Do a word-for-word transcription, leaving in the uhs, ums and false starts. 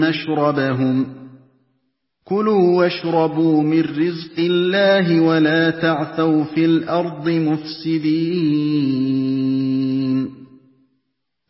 مَّشْرَبَهُمْ ۚ كُلُوا وَاشْرَبُوا مِن رِّزْقِ اللَّهِ وَلَا تَعْثَوْا فِي الْأَرْضِ مُفْسِدِينَ